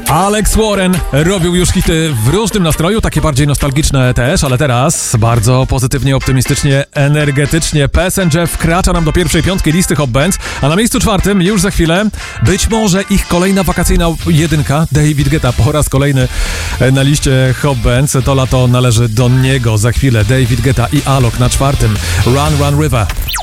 Alex Warren robił już hity w różnym nastroju, takie bardziej nostalgiczne też, ale teraz bardzo pozytywnie, optymistycznie, energetycznie. Passenger wkracza nam do pierwszej piątki listy Hot Bands, a na miejscu czwartym już za chwilę być może ich kolejna wakacyjna jedynka, David Guetta po raz kolejny na liście Hot Bands. To lato należy do niego. Za chwilę David Guetta i Alok na czwartym. Run Run River.